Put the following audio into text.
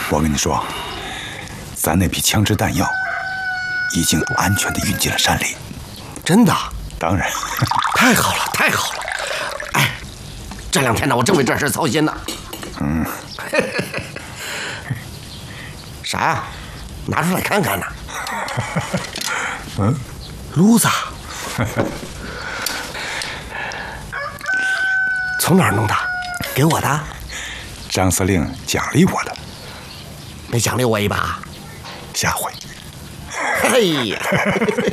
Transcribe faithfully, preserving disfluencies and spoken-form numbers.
我跟你说，咱那批枪支弹药已经安全地运进了山里。 真的？ 当然。 太好了，太好了！哎，这两天呢，我正为这事操心呢。 嗯。 啥呀？拿出来看看呢。 嗯， 撸子。从哪儿弄的？给我的？ 张司令奖励我的。 没奖励我一把？ 下回。 哎呀！